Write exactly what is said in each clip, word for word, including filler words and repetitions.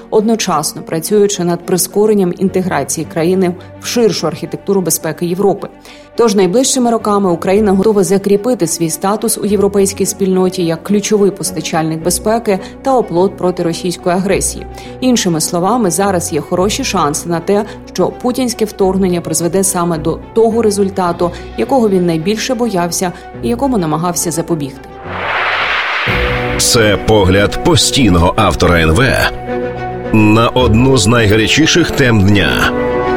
одночасно працюючи над прискоренням інтеграції країни в ширшу архітектуру безпеки Європи. Тож найближчими роками Україна готова закріпити свій статус у європейській спільноті як ключовий постачальник безпеки та оплот проти російської агресії. Іншими словами, зараз є хороші шанси на те, що путінське вторгнення призведе саме до того результату, якого він найбільше боявся і якому намагався запобігти. Це погляд постійного автора ен ве на одну з найгарячіших тем дня.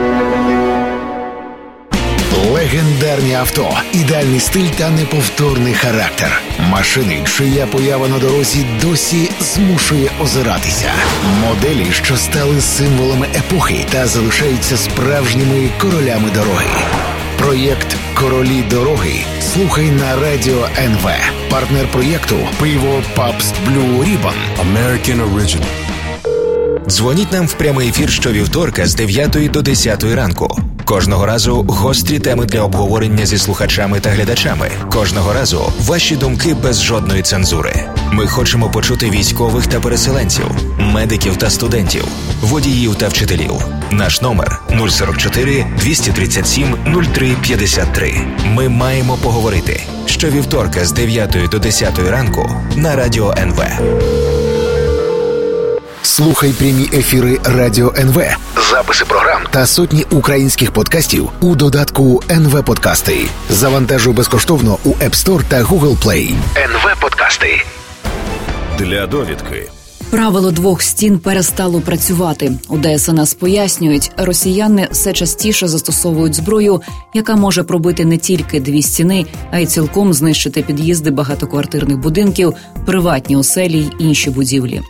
Легендарні авто, ідеальний стиль та неповторний характер. Машини, чия поява на дорозі досі змушує озиратися. Моделі, що стали символами епохи та залишаються справжніми королями дороги. Проєкт «Королі дороги» слухай на Радіо ен ве. Партнер проєкту – пиво Pabst Blue Ribbon. American Original. Дзвоніть нам в прямий ефір щовівторка з дев'ятої до десятої ранку. Кожного разу гострі теми для обговорення зі слухачами та глядачами. Кожного разу ваші думки без жодної цензури. Ми хочемо почути військових та переселенців, медиків та студентів, водіїв та вчителів. Наш номер нуль сорок чотири двісті тридцять сім нуль три п'ятдесят три. Ми маємо поговорити. Щовівторка з дев'ятої до десятої ранку на Радіо ен ве. Слухай прямі ефіри Радіо ен ве, записи програм та сотні українських подкастів у додатку ен ве Подкасти. Завантажуй безкоштовно у App Store та Google Play. ен ве Подкасти. Для довідки. Правило двох стін перестало працювати. У де ес ен ес пояснюють, росіяни все частіше застосовують зброю, яка може пробити не тільки дві стіни, а й цілком знищити під'їзди багатоквартирних будинків, приватні оселі й інші будівлі.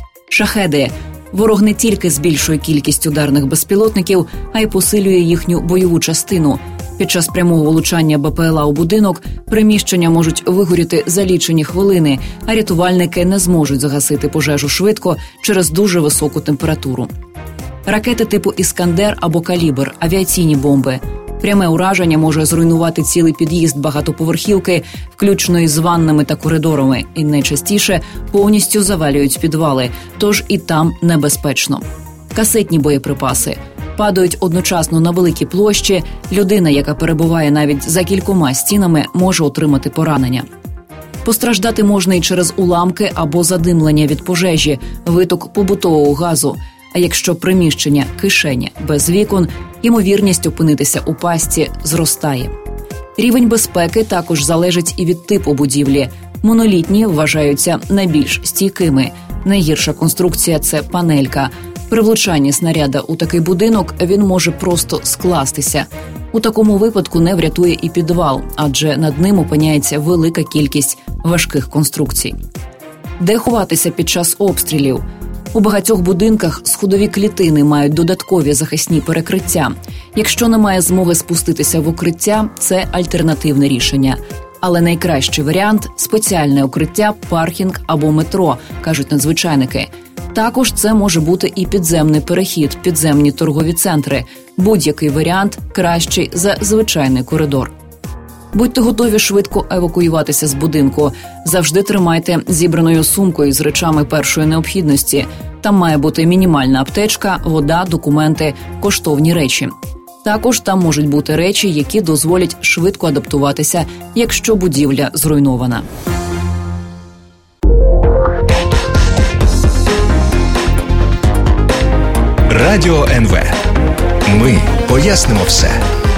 Шахеди. Ворог не тільки збільшує кількість ударних безпілотників, а й посилює їхню бойову частину. Під час прямого влучання бе пе ел а у будинок приміщення можуть вигоріти за лічені хвилини, а рятувальники не зможуть загасити пожежу швидко через дуже високу температуру. Ракети типу «Іскандер» або «Калібр» – авіаційні бомби. Пряме ураження може зруйнувати цілий під'їзд багатоповерхівки, включно із ваннами та коридорами, і найчастіше повністю завалюють підвали, тож і там небезпечно. Касетні боєприпаси. Падають одночасно на великі площі, людина, яка перебуває навіть за кількома стінами, може отримати поранення. Постраждати можна і через уламки або задимлення від пожежі, виток побутового газу. А якщо приміщення – кишеня без вікон, ймовірність опинитися у пастці зростає. Рівень безпеки також залежить і від типу будівлі. Монолітні вважаються найбільш стійкими. Найгірша конструкція – це панелька. При влучанні снаряда у такий будинок він може просто скластися. У такому випадку не врятує і підвал, адже над ним опиняється велика кількість важких конструкцій. Де ховатися під час обстрілів? У багатьох будинках сходові клітини мають додаткові захисні перекриття. Якщо немає змоги спуститися в укриття, це альтернативне рішення. Але найкращий варіант – спеціальне укриття, паркінг або метро, кажуть надзвичайники. Також це може бути і підземний перехід, підземні торгові центри. Будь-який варіант кращий за звичайний коридор. Будьте готові швидко евакуюватися з будинку. Завжди тримайте зібраною сумкою з речами першої необхідності. Там має бути мінімальна аптечка, вода, документи, коштовні речі. Також там можуть бути речі, які дозволять швидко адаптуватися, якщо будівля зруйнована. Радіо ен ве. Ми пояснимо все.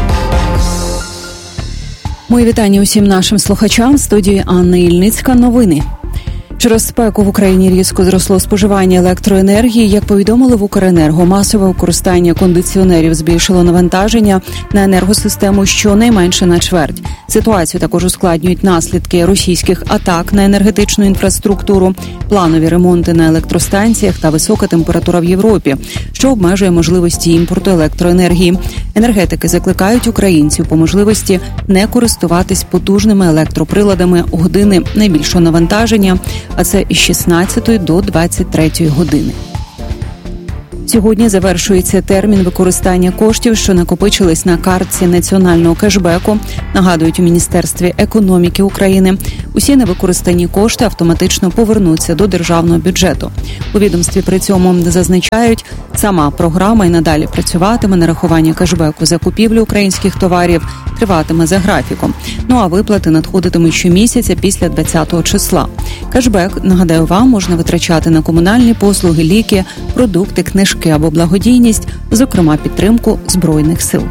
Мої вітання усім нашим слухачам. В студії Анна Ільницька. Новини. Через спеку в Україні різко зросло споживання електроенергії. Як повідомили в Укренерго, масове використання кондиціонерів збільшило навантаження на енергосистему щонайменше на чверть. Ситуацію також ускладнюють наслідки російських атак на енергетичну інфраструктуру, планові ремонти на електростанціях та висока температура в Європі, що обмежує можливості імпорту електроенергії. Енергетики закликають українців по можливості не користуватись потужними електроприладами у години найбільшого навантаження, а це із шістнадцятої до двадцять третьої години. Сьогодні завершується термін використання коштів, що накопичились на картці національного кешбеку, нагадують у Міністерстві економіки України. Усі невикористані кошти автоматично повернуться до державного бюджету. У відомстві при цьому зазначають, сама програма і надалі працюватиме, нарахування кешбеку за купівлю українських товарів триватиме за графіком. Ну а виплати надходитимуть щомісяця після двадцятого числа. Кешбек, нагадаю вам, можна витрачати на комунальні послуги, ліки, продукти, книжки або благодійність, зокрема підтримку Збройних сил.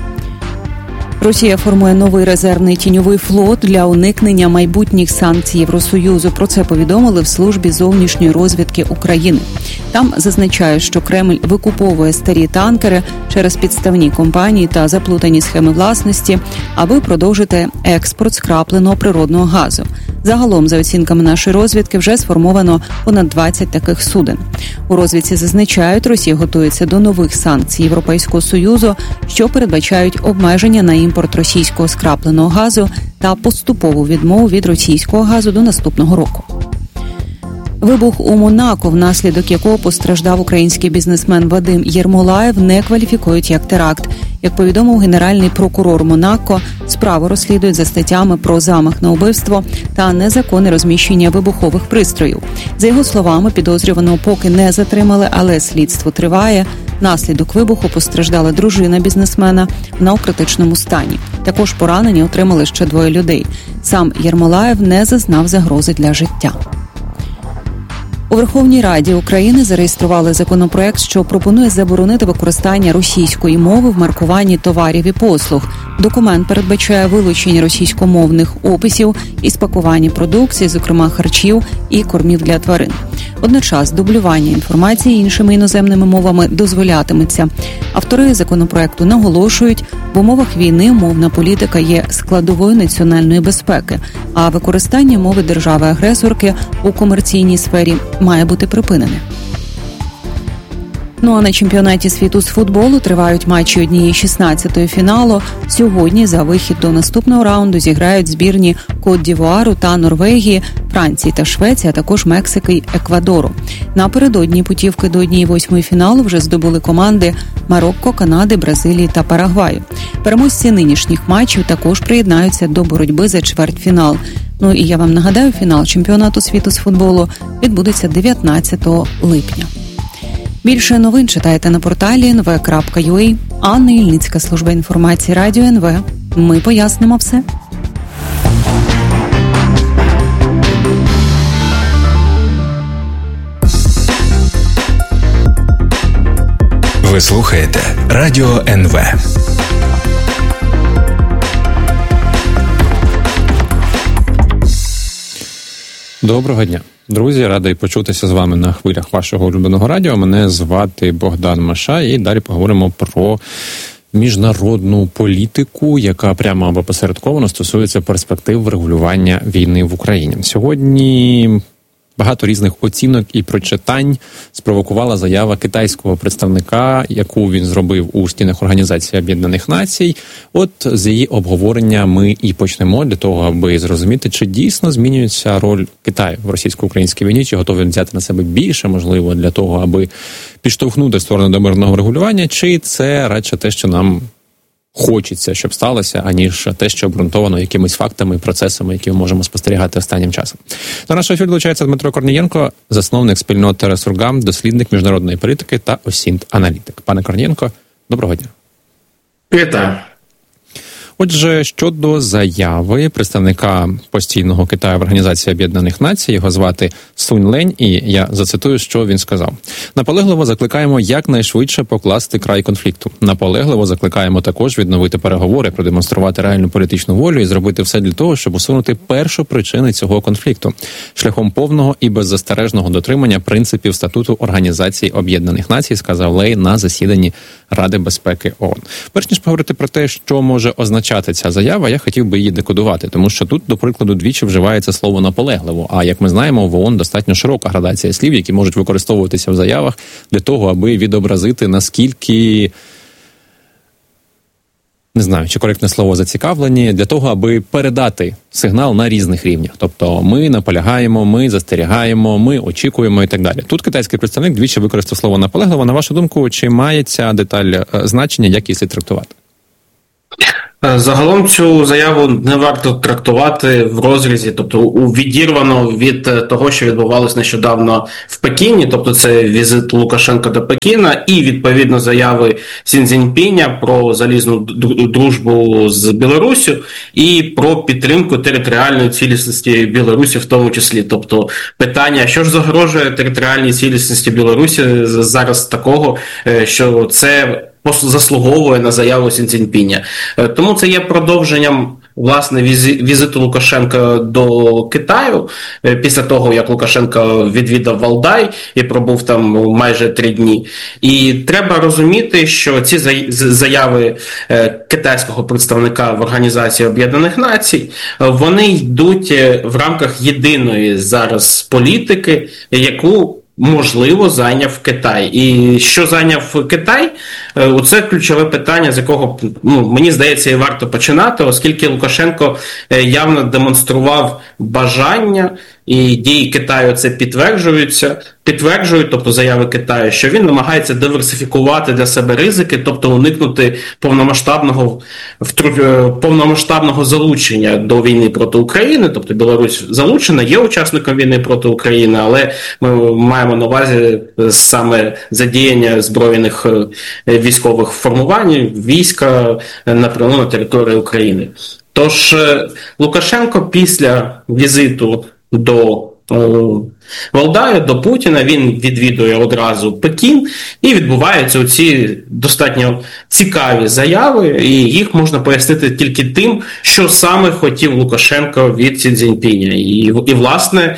Росія формує новий резервний тіньовий флот для уникнення майбутніх санкцій Євросоюзу. Про це повідомили в службі зовнішньої розвідки України. Там зазначають, що Кремль викуповує старі танкери через підставні компанії та заплутані схеми власності, аби продовжити експорт скрапленого природного газу. Загалом, за оцінками нашої розвідки, вже сформовано понад двадцять таких суден. У розвідці зазначають, Росія готується до нових санкцій Європейського Союзу, що передбачають обмеження на імпорт російського скрапленого газу та поступову відмову від російського газу до наступного року. Вибух у Монако, внаслідок якого постраждав український бізнесмен Вадим Єрмолаєв, не кваліфікують як теракт. Як повідомив генеральний прокурор Монако, справу розслідують за статтями про замах на вбивство та незаконне розміщення вибухових пристроїв. За його словами, підозрюваного поки не затримали, але слідство триває. Внаслідок вибуху постраждала дружина бізнесмена, вона у критичному стані. Також поранення отримали ще двоє людей. Сам Єрмолаєв не зазнав загрози для життя. У Верховній Раді України зареєстрували законопроект, що пропонує заборонити використання російської мови в маркуванні товарів і послуг. Документ передбачає вилучення російськомовних описів із пакування продукції, зокрема харчів і кормів для тварин. Водночас дублювання інформації іншими іноземними мовами дозволятиметься. Автори законопроекту наголошують, в умовах війни мовна політика є складовою національної безпеки, а використання мови держави-агресорки у комерційній сфері має бути припинене. Ну а на чемпіонаті світу з футболу тривають матчі однієї шістнадцятої фіналу. Сьогодні за вихід до наступного раунду зіграють збірні Кот-д'Івуару та Норвегії, Франції та Швеції, а також Мексики й Еквадору. Напередодні путівки до однієї восьмої фіналу вже здобули команди Марокко, Канади, Бразилії та Парагваю. Переможці нинішніх матчів також приєднаються до боротьби за чвертьфінал. Ну і я вам нагадаю, фінал чемпіонату світу з футболу відбудеться дев'ятнадцятого липня. Більше новин читайте на порталі ен ве крапка ю а. Анна Ільницька, служба інформації Радіо ен ве. Ми пояснимо все. Ви слухаєте Радіо ен ве. Доброго дня. Друзі, радий почутися з вами на хвилях вашого улюбленого радіо. Мене звати Богдан Маша, і далі поговоримо про міжнародну політику, яка прямо або посередковано стосується перспектив врегулювання війни в Україні. Сьогодні багато різних оцінок і прочитань спровокувала заява китайського представника, яку він зробив у стінах Організації Об'єднаних Націй. От з її обговорення ми і почнемо для того, аби зрозуміти, чи дійсно змінюється роль Китаю в російсько-українській війні, чи готовий він взяти на себе більше, можливо, для того, аби підштовхнути сторону до мирного регулювання, чи це радше те, що нам хочеться, щоб сталося, аніж те, що обґрунтовано якимись фактами і процесами, які ми можемо спостерігати останнім часом. До нашого ефіру долучається Дмитро Корнієнко, засновник спільноти Ресургам, дослідник міжнародної політики та осінт-аналітик. Пане Корнієнко, доброго дня. Вітаю. Отже, щодо заяви представника постійного Китаю в Організації Об'єднаних Націй, його звати Сунь Лень, і я зацитую, що він сказав. Наполегливо закликаємо якнайшвидше покласти край конфлікту. Наполегливо закликаємо також відновити переговори, продемонструвати реальну політичну волю і зробити все для того, щоб усунути першу причину цього конфлікту шляхом повного і беззастережного дотримання принципів статуту Організації Об'єднаних Націй, сказав Лей на засіданні Ради безпеки ООН. Перш ніж поговорити про те, що може означати ця заява, я хотів би її декодувати, тому що тут, до прикладу, двічі вживається слово «наполегливо», а, як ми знаємо, в ООН достатньо широка градація слів, які можуть використовуватися в заявах для того, аби відобразити, наскільки не знаю, чи коректне слово, зацікавлені для того, аби передати сигнал на різних рівнях. Тобто ми наполягаємо, ми застерігаємо, ми очікуємо і так далі. Тут китайський представник двічі використав слово наполегливо. На вашу думку, чи має ця деталь значення, як її слід трактувати? Загалом цю заяву не варто трактувати в розрізі, тобто відірвано від того, що відбувалось нещодавно в Пекіні, тобто це візит Лукашенка до Пекіна і, відповідно, заяви Сі Цзіньпіня про залізну дружбу з Білоруссю і про підтримку територіальної цілісності Білорусі в тому числі. Тобто питання, що ж загрожує територіальній цілісності Білорусі зараз такого, що це заслуговує на заяву Сі Цзіньпіня. Тому це є продовженням, власне, візиту Лукашенка до Китаю, після того, як Лукашенко відвідав Валдай і пробув там майже три дні. І треба розуміти, що ці заяви китайського представника в Організації Об'єднаних Націй, вони йдуть в рамках єдиної зараз політики, яку можливо, зайняв Китай. І що зайняв Китай? Оце ключове питання, з якого, ну, мені здається, і варто починати, оскільки Лукашенко явно демонстрував бажання, і дії Китаю це підтверджуються, підтверджують, тобто заяви Китаю, що він намагається диверсифікувати для себе ризики, тобто уникнути повномасштабного, повномасштабного залучення до війни проти України, тобто Білорусь залучена, є учасником війни проти України, але ми маємо на увазі саме задіяння збройних військових формувань, війська напряму на території України. Тож Лукашенко після візиту до Валдаю, до Путіна, він відвідує одразу Пекін, і відбуваються оці достатньо цікаві заяви, і їх можна пояснити тільки тим, що саме хотів Лукашенко від Сі Цзіньпіня. І, і власне,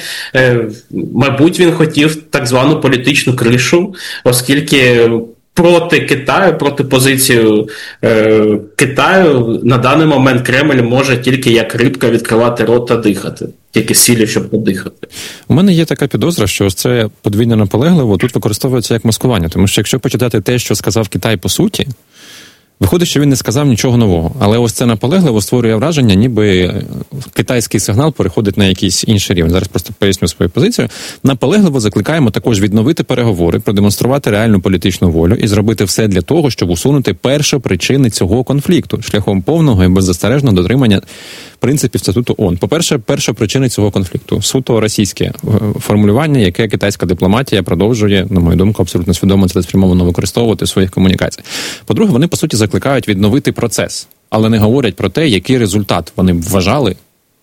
мабуть, він хотів так звану політичну кришу, оскільки проти Китаю, проти позиції е, Китаю на даний момент Кремль може тільки як рибка відкривати рот та дихати. Тільки сілі, щоб подихати. У мене є така підозра, що ось це подвійне наполегливо тут використовується як маскування. Тому що якщо почитати те, що сказав Китай по суті, виходить, що він не сказав нічого нового. Але ось це наполегливо створює враження, ніби китайський сигнал переходить на якийсь інший рівень. Зараз просто поясню свою позицію. Наполегливо закликаємо також відновити переговори, продемонструвати реальну політичну волю і зробити все для того, щоб усунути першопричини цього конфлікту шляхом повного і беззастережного дотримання принципів статуту ООН. По-перше, перша причина цього конфлікту – суто російське формулювання, яке китайська дипломатія продовжує, на мою думку, абсолютно свідомо цілеспрямовано використовувати в своїх комунікаціях. По-друге, вони, по суті, закликають відновити процес, але не говорять про те, який результат вони вважали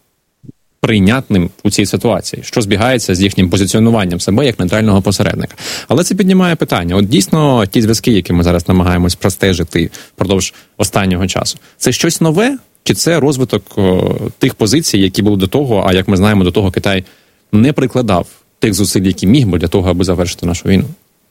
прийнятним у цій ситуації, що збігається з їхнім позиціонуванням себе як нейтрального посередника. Але це піднімає питання. От дійсно, ті зв'язки, які ми зараз намагаємось простежити впродовж останнього часу, це щось нове? Чи це розвиток о, тих позицій, які були до того, а як ми знаємо, до того Китай не прикладав тих зусиль, які міг би для того, аби завершити нашу війну?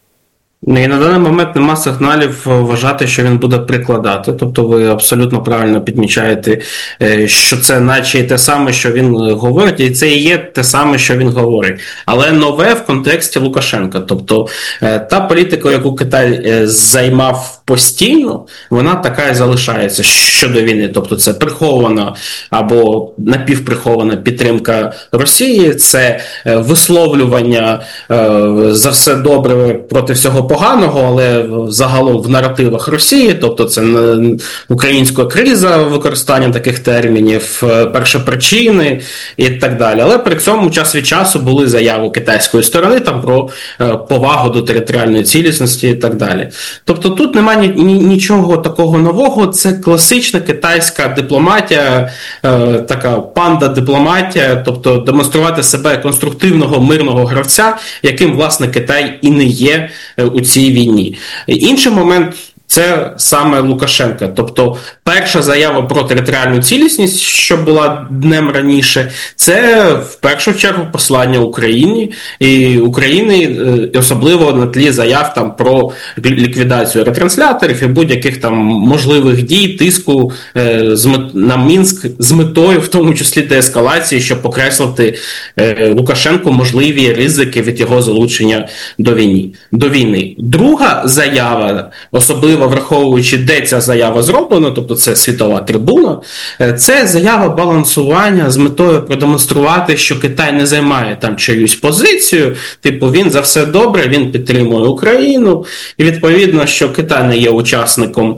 І на даний момент нема сигналів вважати, що він буде прикладати. Тобто ви абсолютно правильно підмічаєте, що це наче те саме, що він говорить, і це і є те саме, що він говорить. Але нове в контексті Лукашенка. Тобто та політика, яку Китай займав постійно, вона така і залишається щодо війни. Тобто це прихована або напівприхована підтримка Росії, це висловлювання за все добре проти всього поганого, але загалом в наративах Росії, тобто це українська криза, використання таких термінів, першопричини і так далі. Але при цьому час від часу були заяви китайської сторони там про повагу до територіальної цілісності і так далі. Тобто тут немає нічого такого нового, це класична китайська дипломатія, така панда-дипломатія, тобто демонструвати себе конструктивного, мирного гравця, яким, власне, Китай і не є у цій війні. Інший момент – це саме Лукашенка. Тобто перша заява про територіальну цілісність, що була днем раніше, це в першу чергу послання Україні. І України, особливо на тлі заяв там про ліквідацію ретрансляторів і будь-яких там можливих дій, тиску е, з мет... на Мінськ з метою, в тому числі деескалації, щоб покреслити е, Лукашенку можливі ризики від його залучення до війни. До війни. Друга заява, особливо особливо враховуючи, де ця заява зроблена, тобто це світова трибуна, це заява балансування з метою продемонструвати, що Китай не займає там чиюсь позицію, типу він за все добре, він підтримує Україну, і відповідно, що Китай не є учасником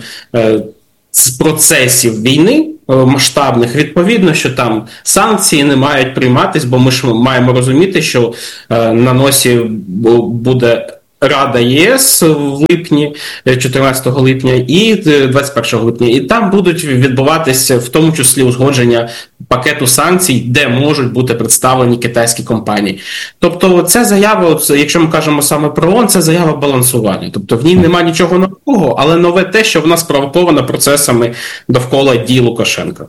з процесів війни масштабних, відповідно, що там санкції не мають прийматись, бо ми ж маємо розуміти, що на носі буде Рада ЄС в липні, чотирнадцятого липня і двадцять першого липня, і там будуть відбуватися в тому числі узгодження пакету санкцій, де можуть бути представлені китайські компанії. Тобто ця заява, якщо ми кажемо саме про ООН, це заява балансування. Тобто в ній немає нічого нового, але нове те, що вона спровокована процесами довкола дій Лукашенка.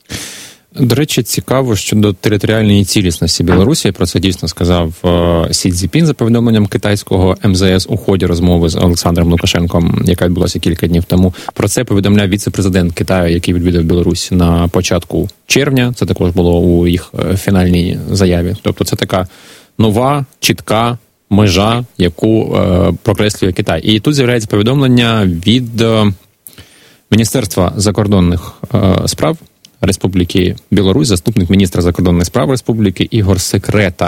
До речі, цікаво щодо територіальної цілісності Білорусі. Про це дійсно сказав Сі Цзіньпін за повідомленням китайського ем зе ес у ході розмови з Олександром Лукашенком, яка відбулася кілька днів тому. Про це повідомляв віце-президент Китаю, який відвідав Білорусь на початку червня. Це також було у їх фінальній заяві. Тобто це така нова, чітка межа, яку е, прокреслює Китай. І тут з'являється повідомлення від е, Міністерства закордонних е, справ Республіки Білорусь, заступник міністра закордонних справ Республіки Ігор Секрета.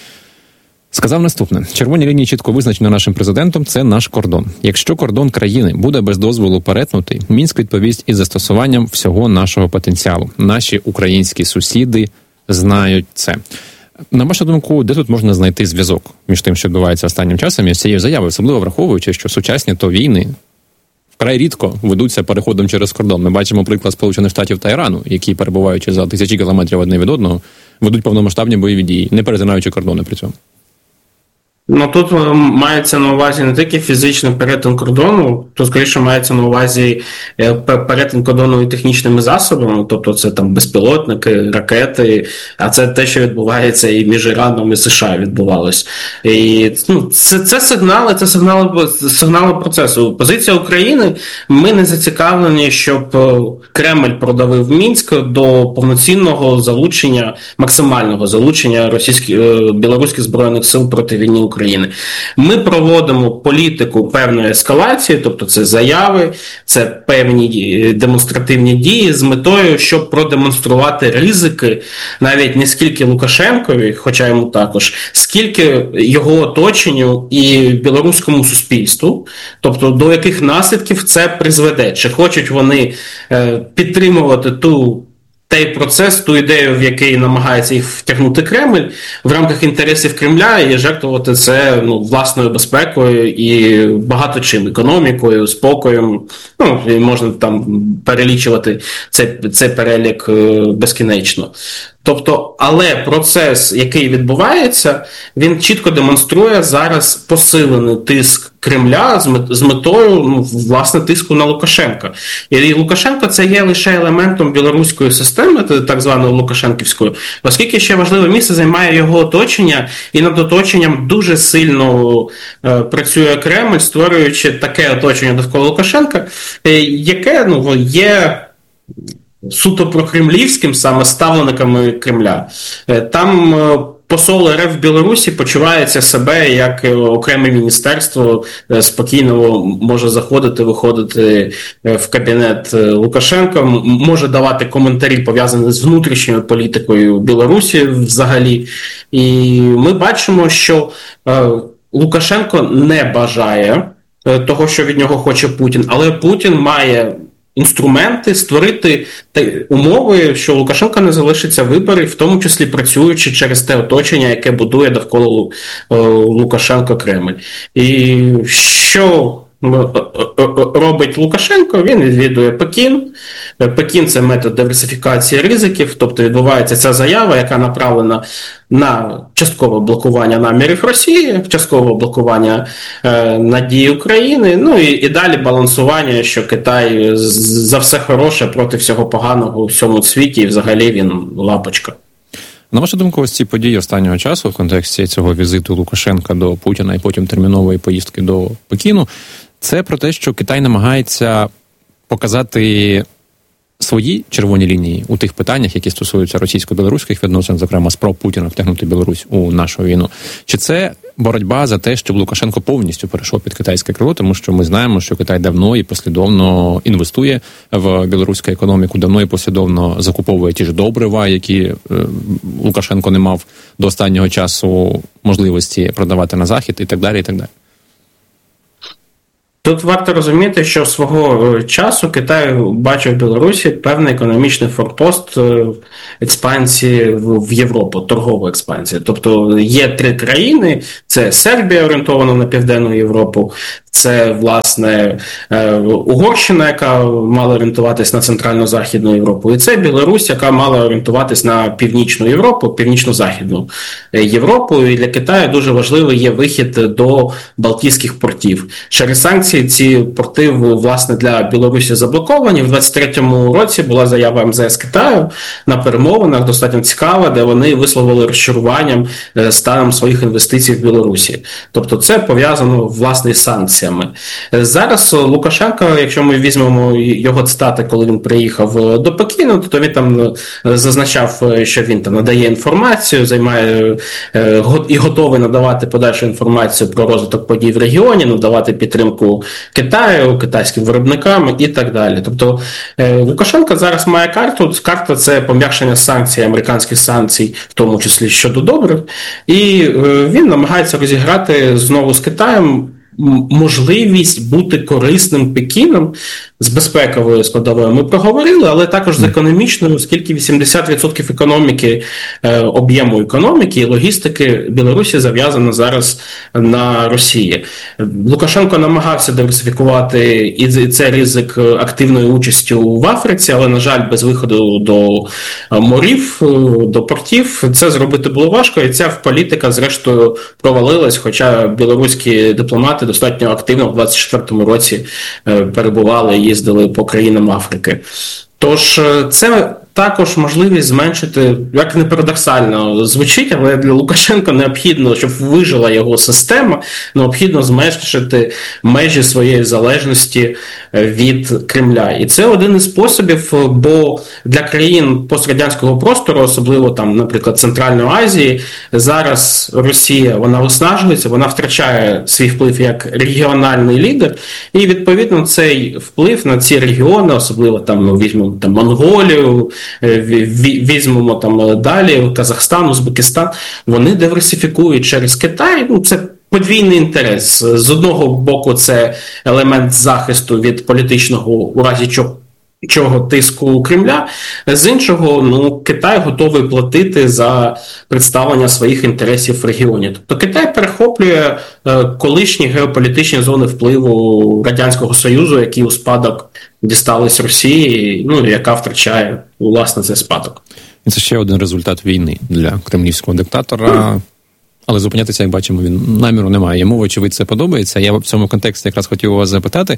Сказав наступне. Червоні лінії чітко визначені нашим президентом – це наш кордон. Якщо кордон країни буде без дозволу перетнутий, Мінськ відповість із застосуванням всього нашого потенціалу. Наші українські сусіди знають це. На вашу думку, де тут можна знайти зв'язок між тим, що відбувається останнім часом, і цією заявою, особливо враховуючи, що сучасні то війни вкрай рідко ведуться переходом через кордон. Ми бачимо приклад Сполучених Штатів та Ірану, які, перебуваючи за тисячі кілометрів одне від одного, ведуть повномасштабні бойові дії, не перетинаючи кордони при цьому. Ну, тут мається на увазі не тільки фізичний перетин кордону, тут, скоріше, мається на увазі перетин кордону і технічними засобами, тобто це там безпілотники, ракети, а це те, що відбувається і між Іраном і США відбувалось. І ну, це, це сигнали, це сигнали, сигнали процесу. Позиція України, ми не зацікавлені, щоб Кремль продавив Мінськ до повноцінного залучення, максимального залучення російських, білоруських збройних сил проти війни України. України. Ми проводимо політику певної ескалації, тобто це заяви, це певні демонстративні дії з метою, щоб продемонструвати ризики навіть не скільки Лукашенкові, хоча йому також, скільки його оточенню і білоруському суспільству, тобто до яких наслідків це призведе. Чи хочуть вони підтримувати ту той процес, ту ідею, в який намагається їх втягнути Кремль, в рамках інтересів Кремля і жертвувати це ну, власною безпекою і багато чим, економікою, спокоєм. Ну, і можна там перелічувати цей, цей перелік безкінечно. Тобто, але процес, який відбувається, він чітко демонструє зараз посилений тиск Кремля з метою, ну, власне, тиску на Лукашенка. І Лукашенко це є лише елементом білоруської системи, так званої Лукашенківської, оскільки ще важливе місце займає його оточення, і над оточенням дуже сильно е, працює Кремль, створюючи таке оточення довкола Лукашенка, е, яке ну, є суто прокремлівським, саме ставленниками Кремля. Там посол РФ в Білорусі почувається себе як окреме міністерство, спокійно може заходити, виходити в кабінет Лукашенка, може давати коментарі, пов'язані з внутрішньою політикою Білорусі взагалі. І ми бачимо, що Лукашенко не бажає того, що від нього хоче Путін, але Путін має інструменти створити умови, що Лукашенко не залишиться виборів, в тому числі працюючи через те оточення, яке будує довкола Лукашенка Кремль. І що робить Лукашенко? Він відвідує Пекін. Пекін – це метод диверсифікації ризиків, тобто відбувається ця заява, яка направлена на часткове блокування намірів Росії, часткове блокування е, надії України, ну і, і далі балансування, що Китай за все хороше проти всього поганого у всьому світі, і взагалі він лапочка. На вашу думку, ось ці події останнього часу в контексті цього візиту Лукашенка до Путіна і потім термінової поїздки до Пекіну, це про те, що Китай намагається показати свої червоні лінії у тих питаннях, які стосуються російсько-білоруських відносин, зокрема спроб Путіна втягнути Білорусь у нашу війну? Чи це боротьба за те, щоб Лукашенко повністю перейшов під китайське крило, тому що ми знаємо, що Китай давно і послідовно інвестує в білоруську економіку, давно і послідовно закуповує ті ж добрива, які е, Лукашенко не мав до останнього часу можливості продавати на Захід і так далі, і так далі. Тут варто розуміти, що свого часу Китай бачив в Білорусі певний економічний форпост експансії в Європу, торгову експансію. Тобто є три країни, це Сербія, орієнтована на Південну Європу, це, власне, Угорщина, яка мала орієнтуватись на Центрально-Західну Європу, і це Білорусь, яка мала орієнтуватись на Північну Європу, Північно-Західну Європу. І для Китаю дуже важливий є вихід до Балтійських портів. Через санкції ці порти, власне, для Білорусі заблоковані. В двадцять третьому році була заява ем зе ес Китаю на перемовинах, достатньо цікава, де вони висловили розчаруванням станом своїх інвестицій в Білорусі. Тобто це пов'язано, власне, із санкціями. Зараз Лукашенко, якщо ми візьмемо його цитати, коли він приїхав до Пекіну, то він там зазначав, що він там надає інформацію, займає і готовий надавати подальшу інформацію про розвиток подій в регіоні, надавати підтримку Китаю, китайським виробникам і так далі. Тобто Лукашенко зараз має карту. Карта – це пом'якшення санкцій, американських санкцій, в тому числі щодо добрив. І він намагається розіграти знову з Китаєм можливість бути корисним Пекіном з безпековою складовою. Ми проговорили, але також з економічною, оскільки вісімдесят відсотків економіки, е, об'єму економіки і логістики Білорусі зав'язано зараз на Росії. Лукашенко намагався диверсифікувати і це ризик активної участі в Африці, але, на жаль, без виходу до морів, до портів це зробити було важко, і ця політика, зрештою, провалилась, хоча білоруські дипломати достатньо активно в двадцять четвертому році перебували і їздили по країнам Африки. Тож це також можливість зменшити, як не парадоксально звучить, але для Лукашенка необхідно, щоб вижила його система, необхідно зменшити межі своєї залежності від Кремля. І це один із способів, бо для країн пострадянського простору, особливо там, наприклад, Центральної Азії, зараз Росія, вона виснажується, вона втрачає свій вплив як регіональний лідер, і відповідно цей вплив на ці регіони, особливо там, ну, візьмемо там Монголію, візьмемо там далі Казахстан, Узбекистан, вони диверсифікують через Китай. Ну, це подвійний інтерес. З одного боку, це елемент захисту від політичного, у разі чого, чого тиску Кремля, з іншого, ну, Китай готовий платити за представлення своїх інтересів в регіоні. Тобто Китай перехоплює е, колишні геополітичні зони впливу Радянського Союзу, які у спадок дістались Росії, ну, яка втрачає, власне, цей спадок. І це ще один результат війни для кремлівського диктатора. Але зупинятися, як бачимо, він наміру немає. Йому, вочевидь, це подобається. Я в цьому контексті якраз хотів у вас запитати.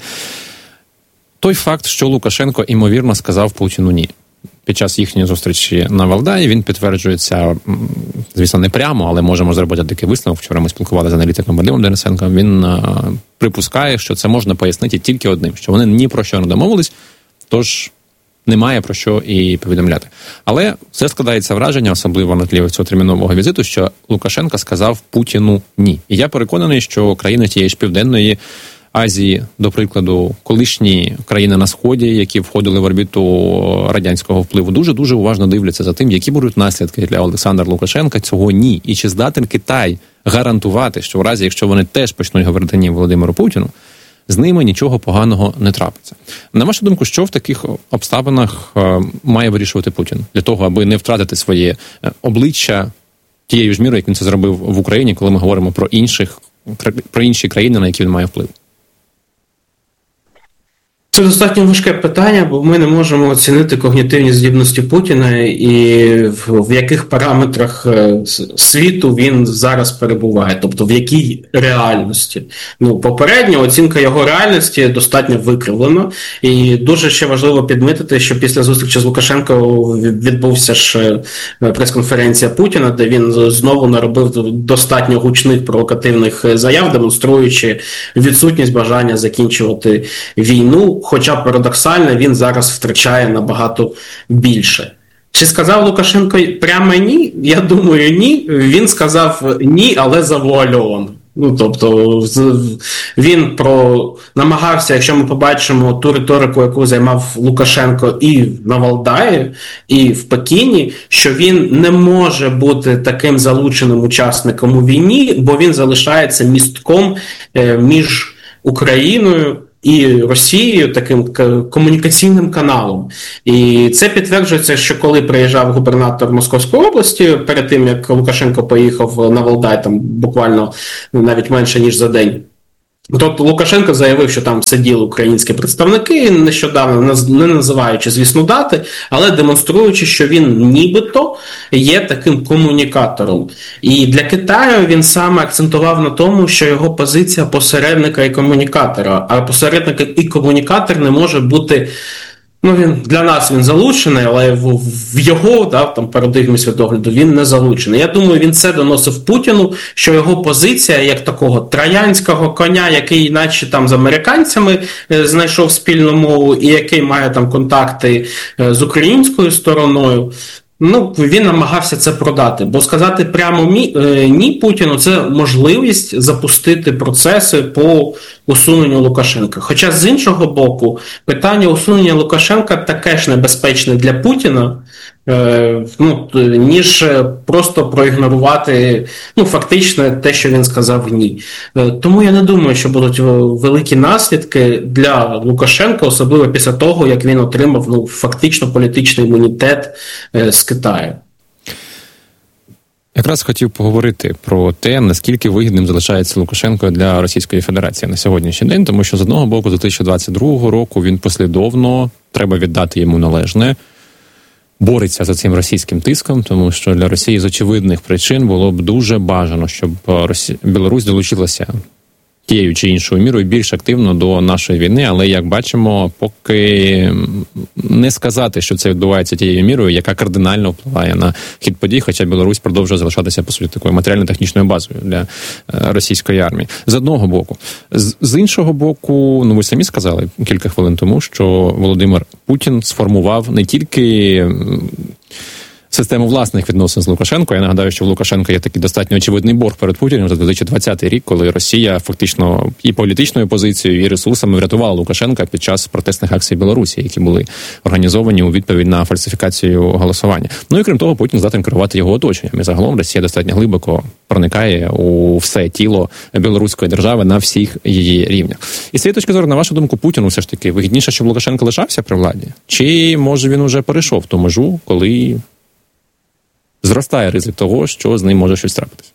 Той факт, що Лукашенко, імовірно, сказав Путіну «ні». Під час їхньої зустрічі на Валдаї він підтверджується, звісно, не прямо, але можемо зробити такий висновок. Вчора ми спілкувалися з аналітиком Вадимом Денисенком. Він а, припускає, що це можна пояснити тільки одним, що вони ні про що не домовились, тож немає про що і повідомляти. Але все складається враження, особливо на тлі цього термінового візиту, що Лукашенко сказав Путіну «ні». І я переконаний, що країни тієї ж Південної Азії, до прикладу, колишні країни на Сході, які входили в орбіту радянського впливу, дуже-дуже уважно дивляться за тим, які будуть наслідки для Олександра Лукашенка цього «ні». І чи здатен Китай гарантувати, що в разі, якщо вони теж почнуть говорити «ні» Володимиру Путіну, з ними нічого поганого не трапиться. На вашу думку, що в таких обставинах е, має вирішувати Путін? Для того, аби не втратити своє обличчя тією ж мірою, як він це зробив в Україні, коли ми говоримо про інших, про інші країни, на які він має вплив? Це достатньо важке питання, бо ми не можемо оцінити когнітивні здібності Путіна і в, в яких параметрах світу він зараз перебуває, тобто в якій реальності. Ну, попередньо оцінка його реальності достатньо викривлена, і дуже ще важливо підмітити, що після зустрічі з Лукашенко відбувся ж прес-конференція Путіна, де він знову наробив достатньо гучних провокативних заяв, демонструючи відсутність бажання закінчувати війну. хоча парадоксально він зараз втрачає набагато більше. Чи сказав Лукашенко прямо ні? Я думаю, ні. Він сказав ні, але завуальовано. Ну, тобто, він про намагався, якщо ми побачимо ту риторику, яку займав Лукашенко і на Валдаї, і в Пекіні, що він не може бути таким залученим учасником у війні, бо він залишається містком між Україною і Росією, таким комунікаційним каналом. І це підтверджується, що коли приїжджав губернатор Московської області, перед тим, як Лукашенко поїхав на Валдай, там буквально навіть менше, ніж за день, тобто Лукашенко заявив, що там сиділи українські представники, нещодавно, не називаючи, звісно, дати, але демонструючи, що він нібито є таким комунікатором. І для Китаю він саме акцентував на тому, що його позиція посередника і комунікатора, а посередник і комунікатор не може бути... Ну, він, для нас він залучений, але в, в його да, там, парадигмі світогляду він не залучений. Я думаю, він це доносив Путіну, що його позиція, як такого троянського коня, який наче там з американцями е, знайшов спільну мову і який має там контакти е, з українською стороною, ну, він намагався це продати. Бо сказати прямо «ні» ні Путіну – це можливість запустити процеси по усуненню Лукашенка. Хоча, з іншого боку, питання усунення Лукашенка таке ж небезпечне для Путіна, е, ну, ніж просто проігнорувати ну, фактично те, що він сказав «ні». Е, тому я не думаю, що будуть великі наслідки для Лукашенка, особливо після того, як він отримав ну, фактично політичний імунітет е, з Китаю. Якраз хотів поговорити про те, наскільки вигідним залишається Лукашенко для Російської Федерації на сьогоднішній день, тому що з одного боку, з дві тисячі двадцять другого року він послідовно, треба віддати йому належне, бореться за цим російським тиском, тому що для Росії з очевидних причин було б дуже бажано, щоб Росі... Білорусь долучилася тією чи іншою мірою більш активно до нашої війни, але, як бачимо, поки не сказати, що це відбувається тією мірою, яка кардинально впливає на хід подій, хоча Білорусь продовжує залишатися, по суті, такою матеріально-технічною базою для російської армії. З одного боку. З, з іншого боку, ну ви самі сказали кілька хвилин тому, що Володимир Путін сформував не тільки систему власних відносин з Лукашенко. Я нагадаю, що в Лукашенка є такий достатньо очевидний борг перед Путіним за дві тисячі двадцятий рік, коли Росія фактично і політичною позицією, і ресурсами врятувала Лукашенка під час протестних акцій Білорусі, які були організовані у відповідь на фальсифікацію голосування. Ну і крім того, Путін здатен керувати його оточенням. І загалом Росія достатньо глибоко проникає у все тіло білоруської держави на всіх її рівнях. І з цієї точки зору, на вашу думку, Путіну все ж таки вигідніше, щоб Лукашенко лишався при владі? Чи, може, він уже перейшов ту межу, коли зростає ризик того, що з ним може щось трапитися?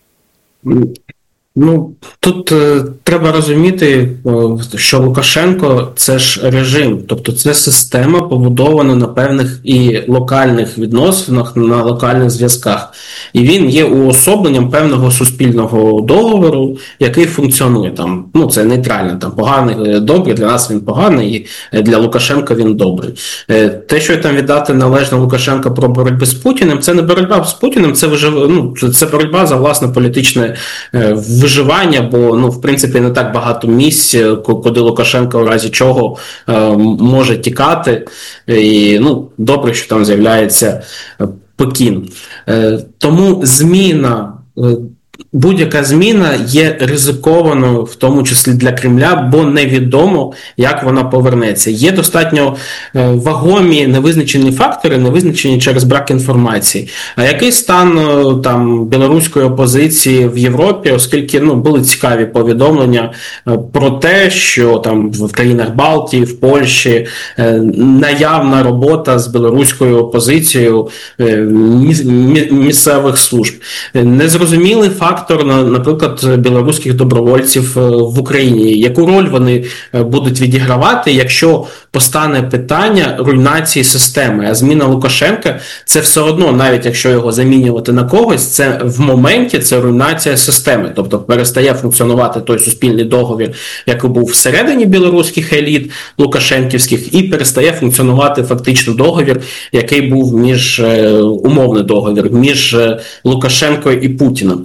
Ну, тут е, треба розуміти, е, що Лукашенко – це ж режим, тобто це система, побудована на певних і локальних відносинах, на локальних зв'язках. І він є уособленням певного суспільного договору, який функціонує там. Ну, це нейтрально, там поганий, добрий, для нас він поганий, і для Лукашенка він добрий. Е, те, що там віддати належно Лукашенка про боротьбу з Путіним, це не боротьба з Путіним, це, вижив... ну, це боротьба за власне політичне е, виживання, бо, ну, в принципі, не так багато місць, куди Лукашенко в разі чого е, може тікати. І, ну, добре, що там з'являється Пекін. Е, тому зміна, е, будь-яка зміна є ризикованою, в тому числі для Кремля, бо невідомо, як вона повернеться. Є достатньо е, вагомі невизначені фактори, невизначені через брак інформації. А який стан е, там білоруської опозиції в Європі, оскільки ну, були цікаві повідомлення е, про те, що там в країнах Балтії, в Польщі е, наявна робота з білоруською опозицією е, місцевих служб. Незрозумілий факт, фактор, наприклад, білоруських добровольців в Україні. Яку роль вони будуть відігравати, якщо постане питання руйнації системи? А зміна Лукашенка – це все одно, навіть якщо його замінювати на когось, це в моменті це руйнація системи. Тобто перестає функціонувати той суспільний договір, який був всередині білоруських еліт лукашенківських, і перестає функціонувати фактично договір, який був між, умовний договір, між Лукашенкою і Путіним. І тобто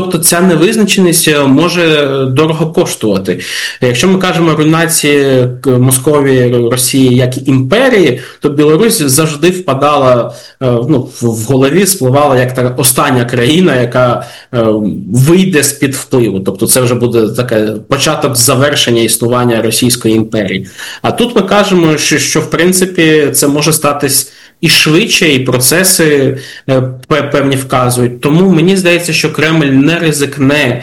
тобто ця невизначеність може дорого коштувати. Якщо ми кажемо руйнації Московії, Росії як імперії, то Білорусь завжди впадала, ну, в голові спливала як та остання країна, яка вийде з-під впливу. Тобто це вже буде такий початок завершення існування Російської імперії. А тут ми кажемо, що, що в принципі це може статись і швидше, і процеси певні вказують. Тому мені здається, що Кремль не ризикне,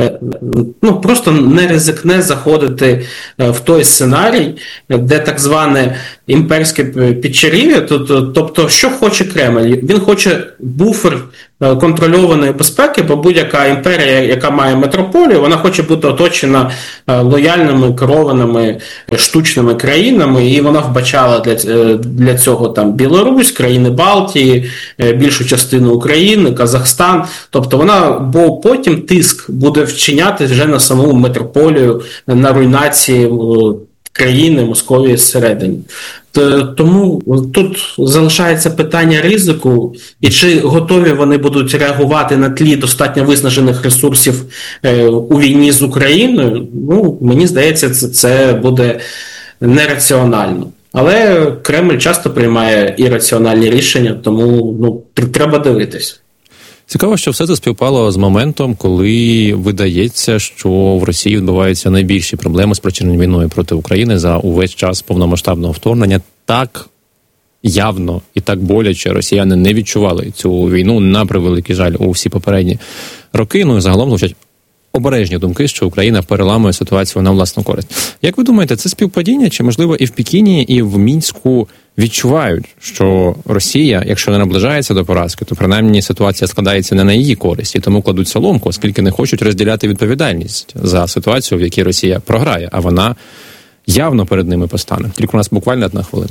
ну просто не ризикне заходити в той сценарій, де так зване імперське підчерів'я. Тобто, що хоче Кремль? Він хоче буфер контрольованої безпеки, бо будь-яка імперія, яка має метрополію, вона хоче бути оточена лояльними, керованими штучними країнами, і вона вбачала для, для цього там Білорусь, країни Балтії, більшу частину України, Казахстан. Тобто вона, бо потім тиск буде вчиняти вже на саму метрополію, на руйнації країни Московії зсередині. Тому тут залишається питання ризику, і чи готові вони будуть реагувати на тлі достатньо виснажених ресурсів у війні з Україною. Ну, мені здається, це, це буде нераціонально. Але Кремль часто приймає ірраціональні рішення, тому ну, треба дивитись. Цікаво, що все це співпало з моментом, коли видається, що в Росії відбуваються найбільші проблеми, спричинені війною проти України за увесь час повномасштабного вторгнення. Так явно і так боляче росіяни не відчували цю війну, на превеликий жаль, у всі попередні роки. Ну і загалом звучать обережні думки, що Україна переламує ситуацію на власну користь. Як ви думаєте, це співпадіння, чи, можливо, і в Пекіні, і в Мінську відчувають, що Росія, якщо не наближається до поразки, то принаймні ситуація складається не на її користь, і тому кладуть соломку, оскільки не хочуть розділяти відповідальність за ситуацію, в якій Росія програє, а вона явно перед ними постане. Тільки у нас буквально одна хвилинка.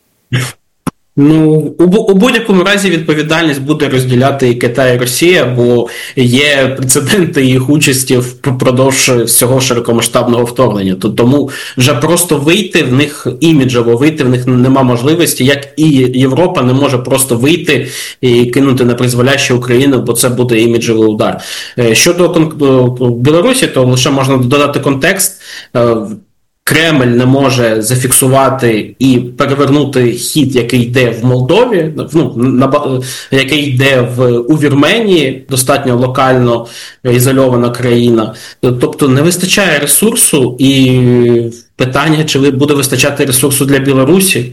Ну, у, у будь-якому разі відповідальність буде розділяти і Китай, і Росія, бо є прецеденти їх участі впродовж всього широкомасштабного вторгнення. Тому вже просто вийти в них іміджево, вийти в них нема можливості, як і Європа не може просто вийти і кинути на призволяще Україну, бо це буде іміджевий удар. Щодо Білорусі, то лише можна додати контекст. Кремль не може зафіксувати і перевернути хід, який йде в Молдові, ну, на, який йде в, у Вірменії, достатньо локально ізольована країна. Тобто не вистачає ресурсу, і питання, чи буде вистачати ресурсу для Білорусі,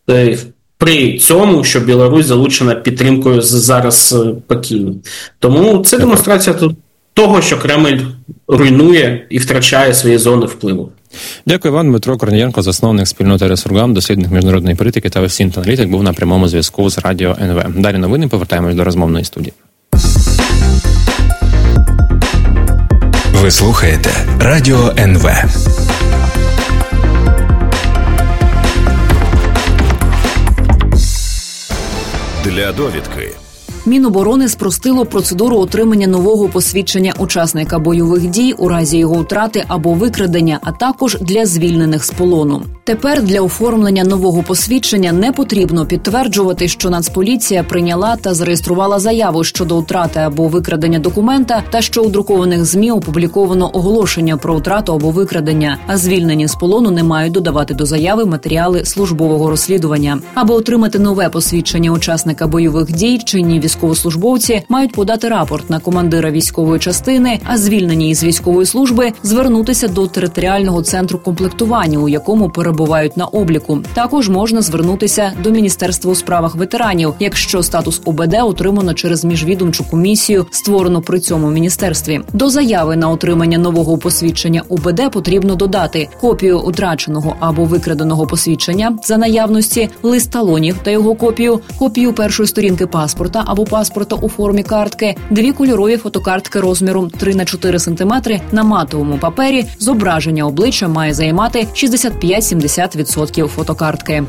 при цьому, що Білорусь залучена підтримкою зараз Пекіну. Тому це демонстрація того, що Кремль руйнує і втрачає свої зони впливу. Дякую вам, Дмитро Корнієнко, засновник спільноти Ресургам, дослідник міжнародної політики та осінт-аналітик, був на прямому зв'язку з Радіо ен ве. Далі новини, повертаємось до розмовної студії. Ви слухаєте Радіо ен ве. Для довідки. Міноборони спростило процедуру отримання нового посвідчення учасника бойових дій у разі його втрати або викрадення, а також для звільнених з полону. Тепер для оформлення нового посвідчення не потрібно підтверджувати, що Нацполіція прийняла та зареєструвала заяву щодо втрати або викрадення документа, та що у друкованих ЗМІ опубліковано оголошення про втрату або викрадення, а звільнені з полону не мають додавати до заяви матеріали службового розслідування. Аби отримати нове посвідчення учасника бойових дій, чинні військовослужбовці мають подати рапорт на командира військової частини, а звільнені із військової служби звернутися до територіального центру комплектування, у якому перебувають на обліку. Також можна звернутися до Міністерства у справах ветеранів, якщо статус ОБД отримано через міжвідомчу комісію, створену при цьому міністерстві. До заяви на отримання нового посвідчення ОБД потрібно додати копію утраченого або викраденого посвідчення за наявності, лист талонів та його копію, копію першої сторінки паспорта або паспорта у формі картки, дві кольорові фотокартки розміром три на чотири сантиметри на матовому папері. Зображення обличчя має займати шістдесят п'ять - сімдесят відсотків фотокартки.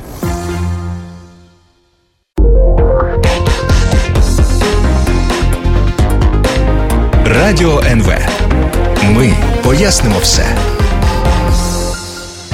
Радіо ен ве. Ми пояснимо все.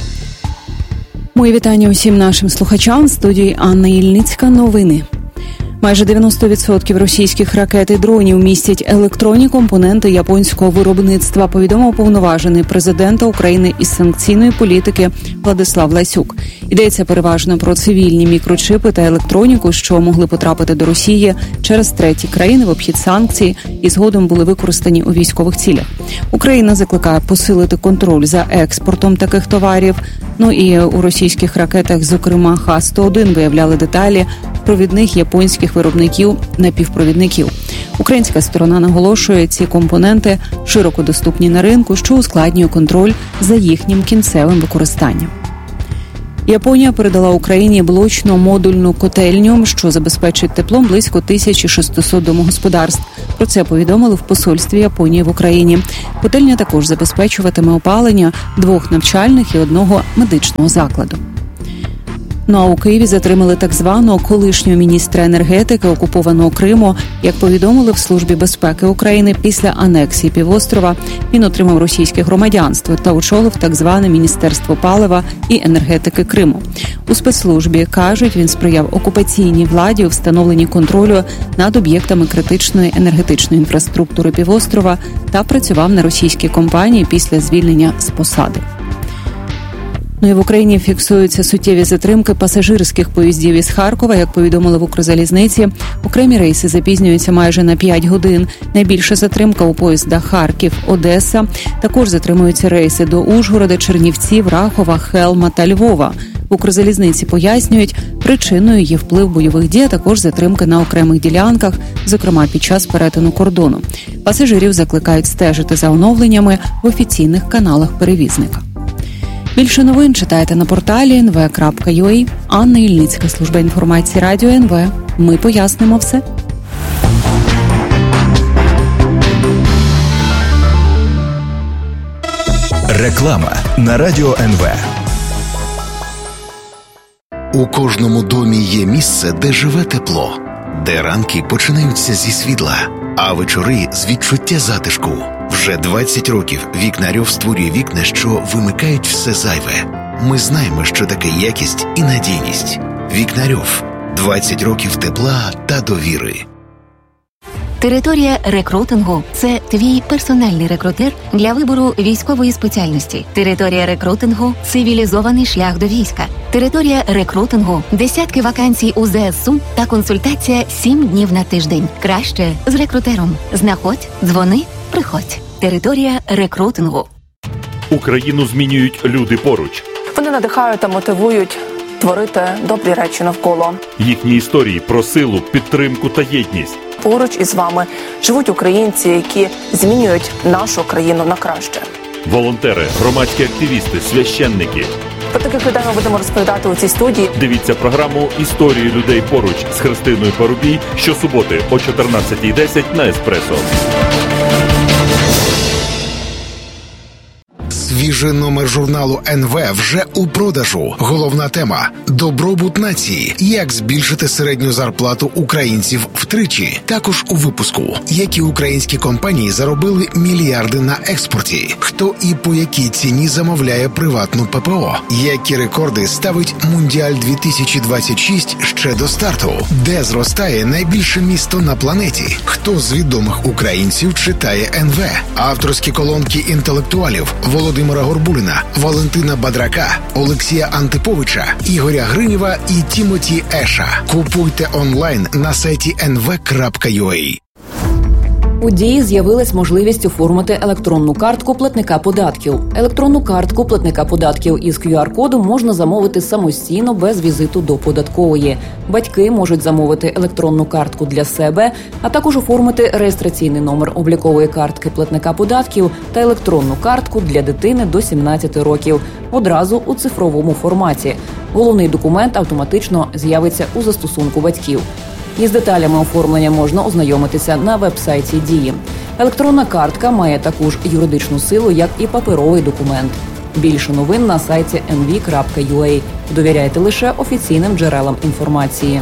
Мої вітання усім нашим слухачам. В студії Анна Ільницька. Новини. Майже дев'яносто відсотків російських ракет і дронів містять електронні компоненти японського виробництва, повідомив уповноважений президента України із санкційної політики Владислав Ласюк. Йдеться переважно про цивільні мікрочипи та електроніку, що могли потрапити до Росії через треті країни в обхід санкцій і згодом були використані у військових цілях. Україна закликає посилити контроль за експортом таких товарів. Ну і у російських ракетах, зокрема Х сто один, виявляли деталі провідних японських виробників напівпровідників. Українська сторона наголошує, ці компоненти широко доступні на ринку, що ускладнює контроль за їхнім кінцевим використанням. Японія передала Україні блочно-модульну котельню, що забезпечить теплом близько тисячі шістсот домогосподарств. Про це повідомили в посольстві Японії в Україні. Котельня також забезпечуватиме опалення двох навчальних і одного медичного закладу. Ну а у Києві затримали так званого колишнього міністра енергетики окупованого Криму. Як повідомили в Службі безпеки України, після анексії півострова він отримав російське громадянство та очолив так зване Міністерство палива і енергетики Криму. У спецслужбі кажуть, він сприяв окупаційній владі у встановленні контролю над об'єктами критичної енергетичної інфраструктури півострова та працював на російській компанії після звільнення з посади. Ну і в Україні фіксуються суттєві затримки пасажирських поїздів із Харкова. Як повідомили в Укрзалізниці, окремі рейси запізнюються майже на п'ять годин. Найбільша затримка у поїздах Харків-Одеса. Також затримуються рейси до Ужгорода, Чернівців, Рахова, Хелма та Львова. В Укрзалізниці пояснюють, причиною є вплив бойових дій, а також затримки на окремих ділянках, зокрема під час перетину кордону. Пасажирів закликають стежити за оновленнями в офіційних каналах перевізника. Більше новин читайте на порталі ен ве крапка ю а. Анна Ільницька, служба інформації Радіо ен ве. Ми пояснимо все. Реклама на Радіо ен ве. У кожному домі є місце, де живе тепло, де ранки починаються зі світла, а вечори з відчуття затишку. Вже двадцять років Вікнарьов створює вікна, що вимикають все зайве. Ми знаємо, що таке якість і надійність. Вікнарьов. двадцять років тепла та довіри. Територія рекрутингу – це твій персональний рекрутер для вибору військової спеціальності. Територія рекрутингу – цивілізований шлях до війська. Територія рекрутингу – десятки вакансій у зе ес у та консультація сім днів на тиждень. Краще з рекрутером. Знаходь, дзвони, приходь. Територія рекрутингу. Україну змінюють люди поруч. Вони надихають та мотивують творити добрі речі навколо. Їхні історії про силу, підтримку та єдність. Поруч із вами живуть українці, які змінюють нашу країну на краще. Волонтери, громадські активісти, священники. Про таких людей ми будемо розповідати у цій студії. Дивіться програму «Історії людей поруч» з Христиною Парубій щосуботи о чотирнадцятій десять на Еспресо. Свіжий номер журналу ен ве вже у продажу. Головна тема – добробут нації. Як збільшити середню зарплату українців втричі. Також у випуску. Які українські компанії заробили мільярди на експорті. Хто і по якій ціні замовляє приватну пе пе о. Які рекорди ставить Мундіаль дві тисячі двадцять шість ще до старту. Де зростає найбільше місто на планеті. Хто з відомих українців читає ен ве. Авторські колонки інтелектуалів Володимира Горбуліна, Валентина Бадрака, Олексія Антиповича, Ігоря Гринєва і Тімоті Еша. Купуйте онлайн на сайті ен ве крапка ю а. У Дії з'явилась можливість оформити електронну картку платника податків. Електронну картку платника податків із кю ар-кодом можна замовити самостійно без візиту до податкової. Батьки можуть замовити електронну картку для себе, а також оформити реєстраційний номер облікової картки платника податків та електронну картку для дитини до сімнадцяти років одразу у цифровому форматі. Головний документ автоматично з'явиться у застосунку батьків. Із деталями оформлення можна ознайомитися на веб-сайті Дії. Електронна картка має таку ж юридичну силу, як і паперовий документ. Більше новин на сайті ен ві крапка ю а. Довіряйте лише офіційним джерелам інформації.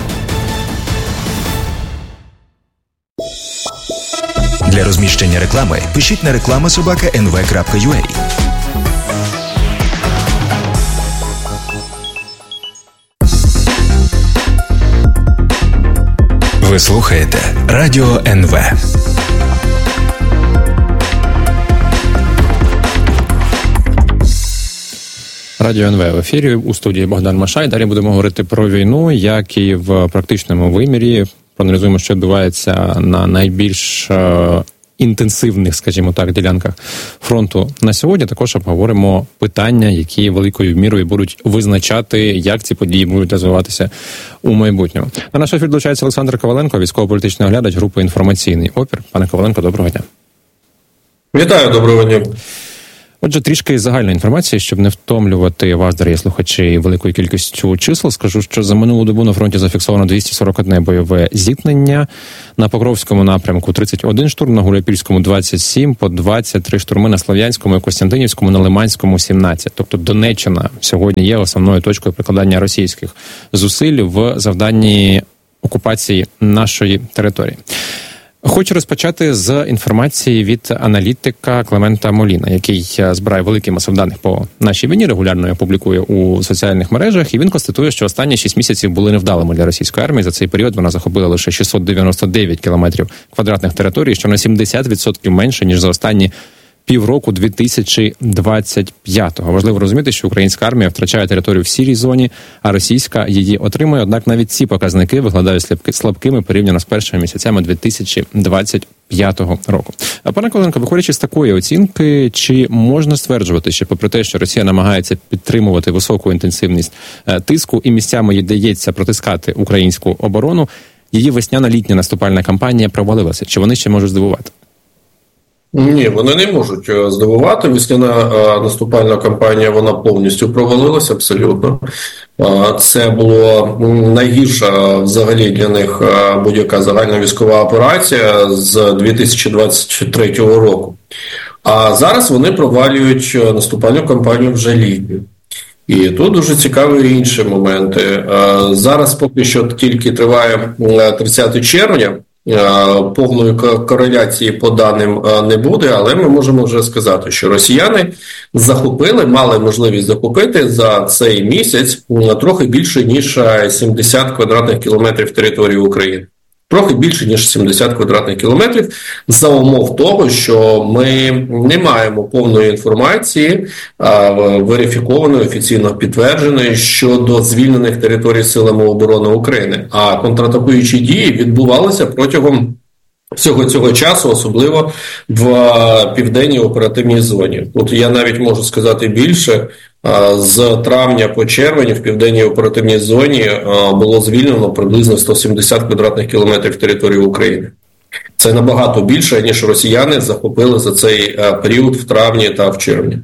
Для розміщення реклами пишіть на реклама собака ен ве крапка ю а. Ви слухаєте Радіо ен ве. Радіо ен ве в ефірі, у студії Богдан Машай. Далі будемо говорити про війну, як і в практичному вимірі. Проаналізуємо, що відбувається на найбільш е- інтенсивних, скажімо так, ділянках фронту на сьогодні. Також обговоримо питання, які великою мірою будуть визначати, як ці події будуть розвиватися у майбутньому. На наш ефір долучається Олександр Коваленко, військово-політичний оглядач групи «Інформаційний опір». Пане Коваленко, доброго дня. Вітаю, доброго дня. Отже, трішки загальної інформації, щоб не втомлювати вас, дорогі слухачі, великою кількістю чисел. Скажу, що за минулу добу на фронті зафіксовано двісті сорок одне бойове зіткнення. На Покровському напрямку тридцять один штурм, на Гуляйпільському двадцять сім, по двадцять три штурми на Слов'янському і Костянтинівському, на Лиманському сімнадцять. Тобто Донеччина сьогодні є основною точкою прикладання російських зусиль в завданні окупації нашої території. Хочу розпочати з інформації від аналітика Клемента Моліна, який збирає великий масив даних по нашій війні, регулярно його публікує у соціальних мережах, і він констатує, що останні шість місяців були невдалими для російської армії. За цей період вона захопила лише шістсот дев'яносто дев'ять кілометрів квадратних територій, що на сімдесят відсотків менше, ніж за останні півроку дві тисячі двадцять п'ятого. Важливо розуміти, що українська армія втрачає територію в сірій зоні, а російська її отримує. Однак навіть ці показники виглядають слабкими порівняно з першими місяцями дві тисячі двадцять п'ятого року. А пане Коваленко, виходячи з такої оцінки, чи можна стверджувати, що попри те, що Росія намагається підтримувати високу інтенсивність тиску і місцями їй дається протискати українську оборону, її весняно-літня наступальна кампанія провалилася? Чи вони ще можуть здивувати? Ні, вони не можуть здивувати. Весняна наступальна кампанія, вона повністю провалилася, абсолютно. Це було найгірша взагалі для них будь-яка загальна військова операція з дві тисячі двадцять третього року. А зараз вони провалюють наступальну кампанію вже літню. І тут дуже цікаві інші моменти. Зараз поки що тільки триває тридцятого червня, повної кореляції по даним не буде, але ми можемо вже сказати, що росіяни захопили, мали можливість захопити за цей місяць трохи більше, ніж сімдесят квадратних кілометрів території України. Трохи більше, ніж сімдесят квадратних кілометрів, за умов того, що ми не маємо повної інформації, верифікованої, офіційно підтвердженої, щодо звільнених територій Силами оборони України. А контратакуючі дії відбувалися протягом всього цього часу, особливо в південній оперативній зоні. Тут я навіть можу сказати більше. З травня по червень в південній оперативній зоні було звільнено приблизно сто сімдесят квадратних кілометрів території України. Це набагато більше, ніж росіяни захопили за цей період в травні та в червні.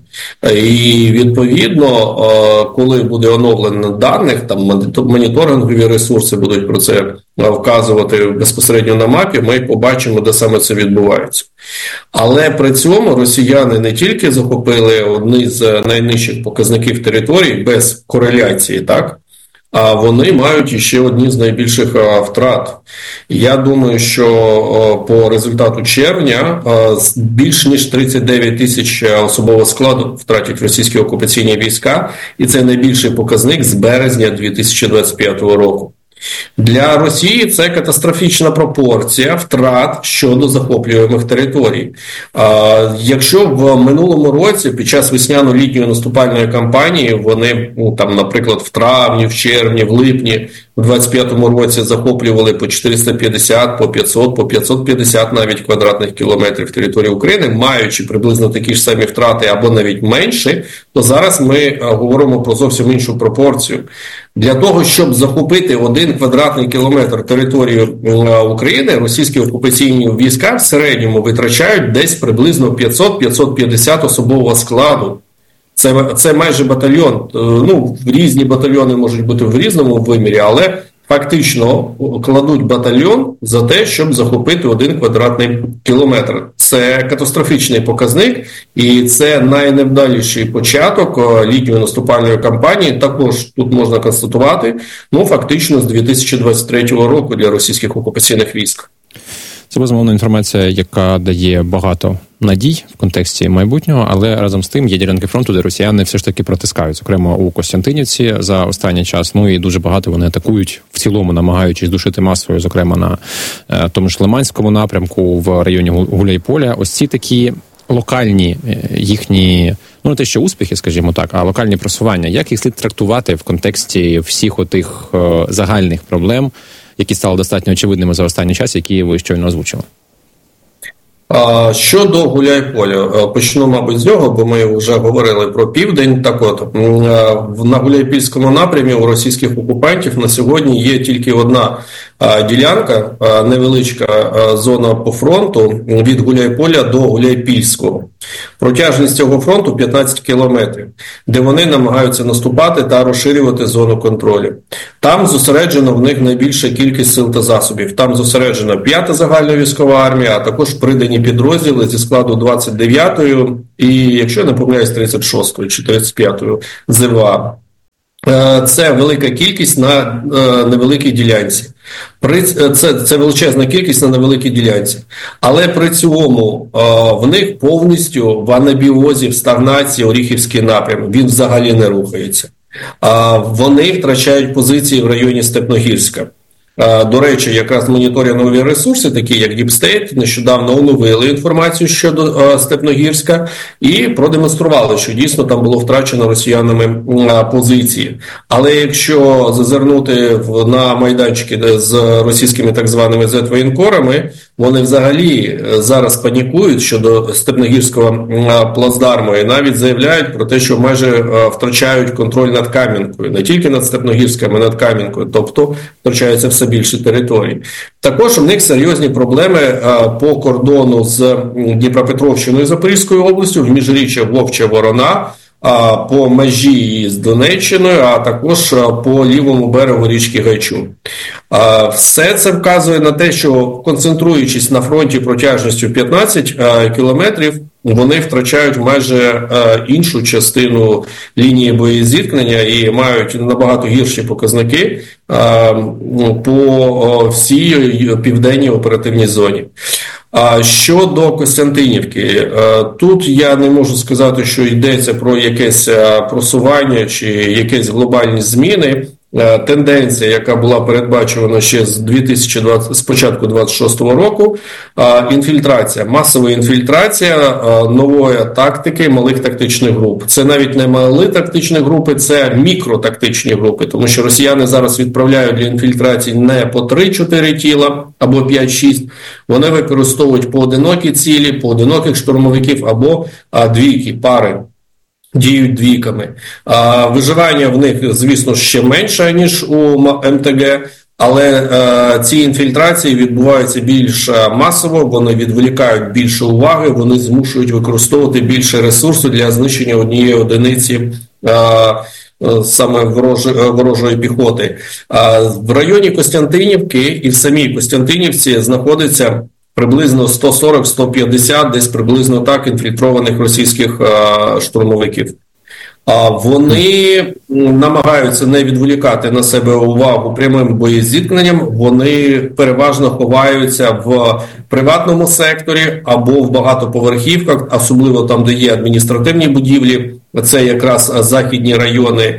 І відповідно, коли буде оновлено даних, там моніторингові ресурси будуть про це вказувати безпосередньо на мапі, ми побачимо, де саме це відбувається. Але при цьому росіяни не тільки захопили одні з найнижчих показників території без кореляції, так? А вони мають ще одні з найбільших втрат. Я думаю, що по результату червня більш ніж тридцять дев'ять тисяч особового складу втратять російські окупаційні війська, і це найбільший показник з березня дві тисячі двадцять п'ятого року. Для Росії це катастрофічна пропорція втрат щодо захоплюваних територій. А, якщо в минулому році під час весняно-літньої наступальної кампанії вони, ну, там, наприклад, в травні, в червні, в липні у двадцять п'ятому році захоплювали по чотириста п'ятдесят, по п'ятсот, по п'ятсот п'ятдесят навіть квадратних кілометрів території України, маючи приблизно такі ж самі втрати або навіть менші, то зараз ми говоримо про зовсім іншу пропорцію. Для того, щоб захопити один квадратний кілометр території України, російські окупаційні війська в середньому витрачають десь приблизно п'ятсот - п'ятсот п'ятдесят особового складу. Це, це майже батальйон. Ну, різні батальйони можуть бути в різному вимірі, але фактично кладуть батальйон за те, щоб захопити один квадратний кілометр. Це катастрофічний показник, і це найневдаліший початок літньої наступальної кампанії. Також тут можна констатувати, ну, фактично з дві тисячі двадцять третього року для російських окупаційних військ. Це, безумовно, інформація, яка дає багато надій в контексті майбутнього, але разом з тим є ділянки фронту, де росіяни все ж таки протискають, зокрема у Костянтинівці за останній час. Ну і дуже багато вони атакують в цілому, намагаючись душити масою, зокрема на е, тому ж Лиманському напрямку, в районі Гуляйполя. Ось ці такі локальні їхні, ну не те, що успіхи, скажімо так, а локальні просування. Як їх слід трактувати в контексті всіх отих е, загальних проблем, які стали достатньо очевидними за останній час, які ви щойно озвучили? Щодо Гуляйполя, почну, мабуть, з нього, бо ми вже говорили про південь. Так от, на Гуляйпільському напрямі у російських окупантів на сьогодні є тільки одна ділянка, невеличка зона по фронту від Гуляйполя до Гуляйпільського. Протяжність цього фронту п'ятнадцять кілометрів, де вони намагаються наступати та розширювати зону контролю. Там зосереджено в них найбільша кількість сил та засобів. Там зосереджена п'ята загальна військова армія, а також придані підрозділи зі складу двадцять дев'ятої і, якщо я не помиляюсь, тридцять шостої чи тридцять п'ятої ЗВА. Це велика кількість на невеликій ділянці. Це, це величезна кількість на невеликій ділянці. Але при цьому в них повністю в анабіозі, в стагнації Оріхівський напрям. Він взагалі не рухається. Вони втрачають позиції в районі Степногірська. До речі, якраз моніторингові ресурси, такі як Deep State, нещодавно оновили інформацію щодо Степногірська і продемонстрували, що дійсно там було втрачено росіянами позиції. Але якщо зазирнути на майданчики з російськими так званими зет-воєнкорами, вони взагалі зараз панікують щодо Степногірського плацдарму і навіть заявляють про те, що майже втрачають контроль над Кам'янкою. Не тільки над Степногірськом, а над Кам'янкою. Тобто втрачаються все більше територій. Також у них серйозні проблеми по кордону з Дніпропетровщиною і Запорізькою областю, в міжріччя Вовча-Ворона, по межі з Донеччиною, а також по лівому берегу річки Гайчу. Все це вказує на те, що концентруючись на фронті протяжністю п'ятнадцять кілометрів, вони втрачають майже іншу частину лінії боєзіткнення і мають набагато гірші показники по всій південній оперативній зоні. А щодо Костянтинівки, тут я не можу сказати, що йдеться про якесь просування чи якісь глобальні зміни. Тенденція, яка була передбачена ще з дві тисячі двадцятого, з початку двадцять шостого року, інфільтрація, масова інфільтрація нової тактики малих тактичних груп. Це навіть не малі тактичні групи, це мікротактичні групи, тому що росіяни зараз відправляють для інфільтрації не по три-чотири тіла або п'ять-шість, вони використовують поодинокі цілі, поодиноких штурмовиків або двійки, пари. Діють двійками. А, виживання в них, звісно, ще менше, ніж у ем те ге, але а, ці інфільтрації відбуваються більш масово, вони відволікають більше уваги, вони змушують використовувати більше ресурсу для знищення однієї одиниці а, саме ворожої, ворожої піхоти. А, в районі Костянтинівки і в самій Костянтинівці знаходиться приблизно сто сорок - сто п'ятдесят, десь приблизно так, інфільтрованих російських а, штурмовиків. А вони намагаються не відволікати на себе увагу прямим боєзіткненням, вони переважно ховаються в приватному секторі або в багатоповерхівках, особливо там, де є адміністративні будівлі. Це якраз західні райони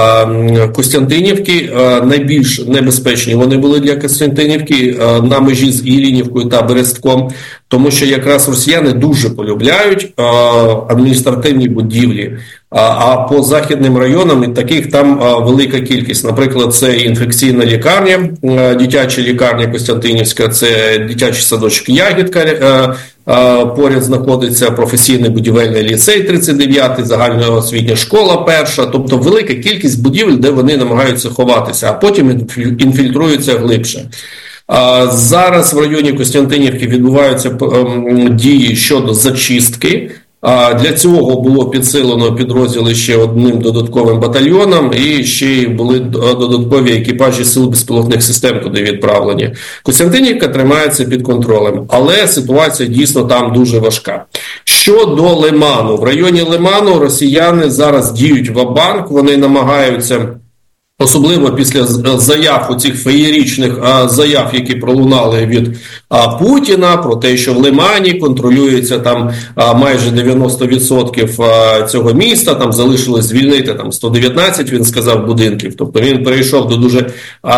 Костянтинівки, найбільш небезпечні вони були для Костянтинівки на межі з Іллінівкою та Берестком, тому що якраз росіяни дуже полюбляють адміністративні будівлі. А по західним районам таких там велика кількість. Наприклад, це інфекційна лікарня, дитяча лікарня Костянтинівська, це дитячий садочок Ягідка, поряд знаходиться професійний будівельний ліцей тридцять дев'ятий, загальноосвітня школа перша, тобто велика кількість будівель, де вони намагаються ховатися, а потім інфільтруються глибше. Зараз в районі Костянтинівки відбуваються дії щодо зачистки. Для цього було підсилено підрозділи ще одним додатковим батальйоном і ще й були додаткові екіпажі сил безпілотних систем туди відправлені. Костянтинівка тримається під контролем, але ситуація дійсно там дуже важка. Щодо Лиману. В районі Лиману росіяни зараз діють ва-банк, вони намагаються Особливо після заяв, оцих феєрічних заяв, які пролунали від Путіна про те, що в Лимані контролюється там майже дев'яносто відсотків цього міста, там залишилось звільнити там сто дев'ятнадцять, він сказав, будинків. Тобто він перейшов до дуже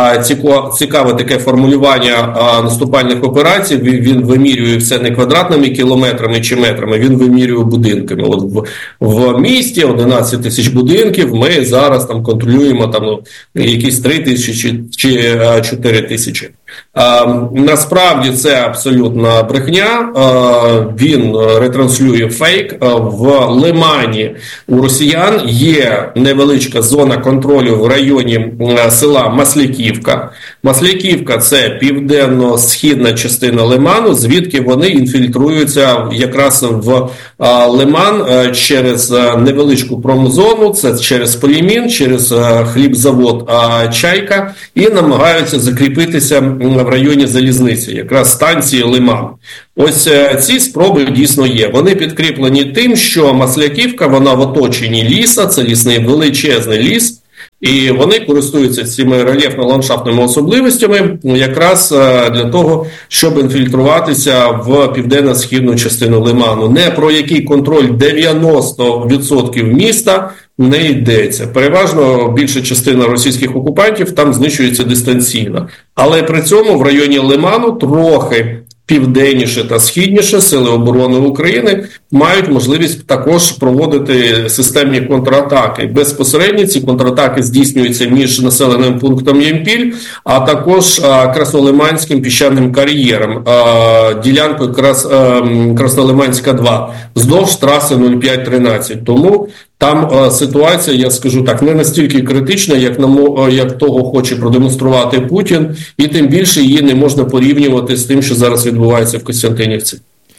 цікаве таке формулювання наступальних операцій. Він вимірює все не квадратними кілометрами чи метрами, він вимірює будинками. От в, в місті одинадцять тисяч будинків, ми зараз там контролюємо там ну, якісь три тисячі чи чотири тисячі. А, насправді це абсолютна брехня. А, він ретранслює фейк. А, в Лимані у росіян є невеличка зона контролю в районі а, села Масляківка. Масляківка – це південно-східна частина Лиману, звідки вони інфільтруються якраз в а, Лиман а, через а, невеличку промзону, це через Полімін, через а, хлібзавод а, Чайка, і намагаються закріпитися в районі залізниці, якраз станції Лиман. Ось ці спроби дійсно є. Вони підкріплені тим, що Масляківка, вона в оточенні ліса, це лісний величезний ліс, і вони користуються цими рельєфно-ландшафтними особливостями якраз для того, щоб інфільтруватися в південно-східну частину Лиману. Не про який контроль дев'яносто відсотків міста не йдеться. Переважно більша частина російських окупантів там знищується дистанційно. Але при цьому в районі Лиману трохи південніше та східніше сили оборони України мають можливість також проводити системні контратаки. Безпосередньо ці контратаки здійснюються між населеним пунктом Ямпіль, а також Краснолиманським піщаним кар'єром, ділянкою Крас... Краснолиманська два, вздовж траси нуль п'ять тринадцять. Тому там ситуація, я скажу так, не настільки критична, як, на, як того хоче продемонструвати Путін, і тим більше її не можна порівнювати з тим, що зараз відбувається в Костянтинівці.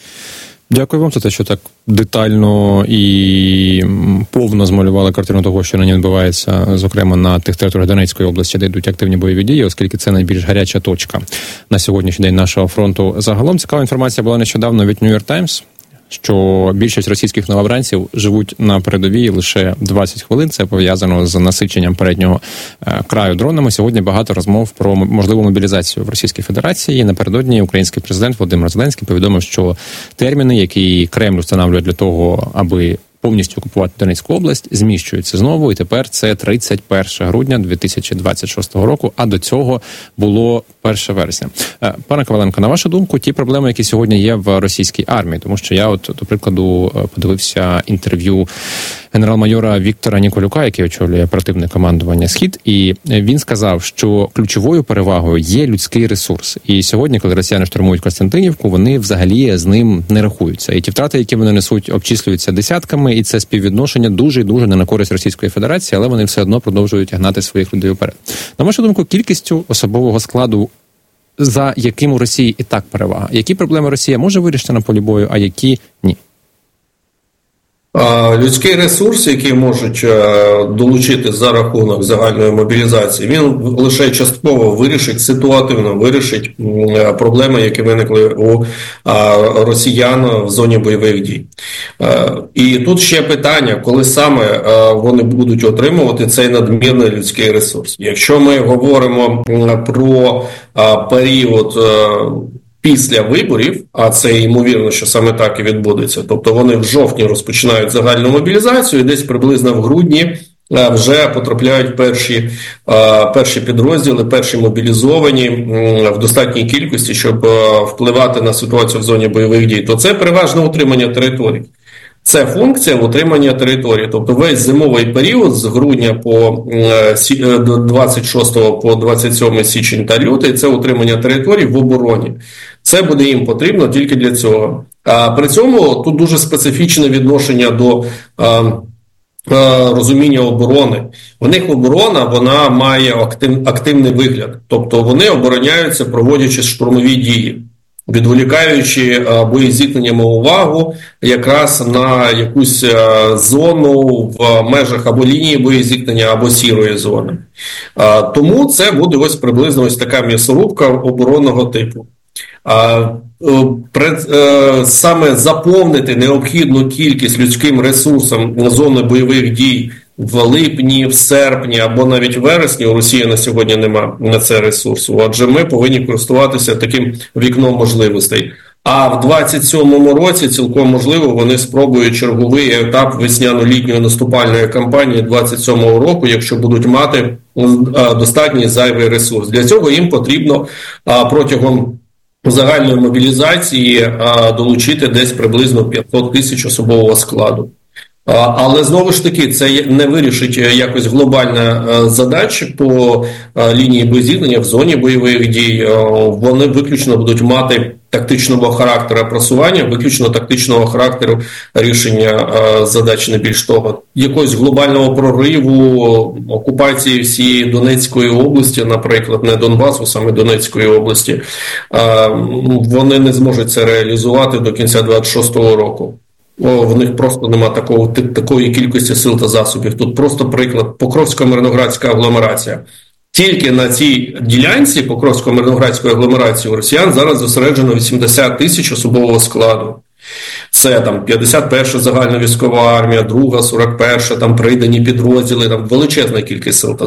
Дякую вам за те, що так детально і повно змалювали картину того, що на ній відбувається, зокрема на тих територіях Донецької області, де йдуть активні бойові дії, оскільки це найбільш гаряча точка на сьогоднішній день нашого фронту. Загалом цікава інформація була нещодавно від New York Times, що більшість російських новобранців живуть на передовій лише двадцять хвилин. Це пов'язано з насиченням переднього краю дронами. Сьогодні багато розмов про можливу мобілізацію в Російській Федерації. Напередодні український президент Володимир Зеленський повідомив, що терміни, які Кремль встановлює для того, аби повністю окупувати Донецьку область, зміщуються знову, і тепер це тридцять перше грудня дві тисячі двадцять шостого року, а до цього було перше вересня. Пане Коваленко, на вашу думку, ті проблеми, які сьогодні є в російській армії, тому що я, от, до прикладу, подивився інтерв'ю генерал-майора Віктора Ніколюка, який очолює оперативне командування «Схід», і він сказав, що ключовою перевагою є людський ресурс. І сьогодні, коли росіяни штурмують Костянтинівку, вони взагалі з ним не рахуються. І ті втрати, які вони несуть, обчислюються десятками, і це співвідношення дуже і дуже не на користь Російської Федерації, але вони все одно продовжують гнати своїх людей вперед. На вашу думку, кількістю особового складу, за яким у Росії і так перевага? Які проблеми Росія може вирішити на полі бою, а які ні? Людський ресурс, який можуть долучити за рахунок загальної мобілізації, він лише частково вирішить, ситуативно вирішить проблеми, які виникли у росіян в зоні бойових дій. І тут ще питання, коли саме вони будуть отримувати цей надмірний людський ресурс. Якщо ми говоримо про період після виборів, а це ймовірно, що саме так і відбудеться, тобто вони в жовтні розпочинають загальну мобілізацію і десь приблизно в грудні вже потрапляють перші, перші підрозділи, перші мобілізовані в достатній кількості, щоб впливати на ситуацію в зоні бойових дій, то це переважно утримання територій. Це функція утримання території, тобто весь зимовий період з грудня по двадцять шостого по двадцять сьомий січень та лютий – це утримання територій в обороні. Це буде їм потрібно тільки для цього. А при цьому тут дуже специфічне відношення до а, а, розуміння оборони. У них оборона, вона має актив, активний вигляд, тобто вони обороняються, проводячи штурмові дії, відволікаючи боєзіткненнями увагу якраз на якусь зону в межах або лінії боєзіткнення, або сірої зони. Тому це буде ось приблизно ось така м'ясорубка оборонного типу. Саме заповнити необхідну кількість людським ресурсом зони бойових дій в липні, в серпні або навіть в вересні, у Росії на сьогодні немає на це ресурсу, адже ми повинні користуватися таким вікном можливостей. А в двадцять сьомому році цілком можливо вони спробують черговий етап весняно-літньої наступальної кампанії двадцять сьомого року, якщо будуть мати достатній зайвий ресурс. Для цього їм потрібно протягом загальної мобілізації долучити десь приблизно п'ятсот тисяч особового складу. Але, знову ж таки, це не вирішить якось глобальна задача по лінії боєзіткнення в зоні бойових дій. Вони виключно будуть мати тактичного характеру просування, виключно тактичного характеру рішення задач, не більш того. Якогось глобального прориву, окупації всієї Донецької області, наприклад, не Донбасу, саме Донецької області, вони не зможуть це реалізувати до кінця двадцять шостого року. О, в них просто нема такого, такої кількості сил та засобів. Тут просто приклад. Покровсько-Мирноградська агломерація. Тільки на цій ділянці Покровсько-Мирноградської агломерації у росіян зараз зосереджено вісімдесят тисяч особового складу. Це там п'ятдесят перша загальна військова армія, друга, сорок перша, там придані підрозділи, там величезна кількість сил та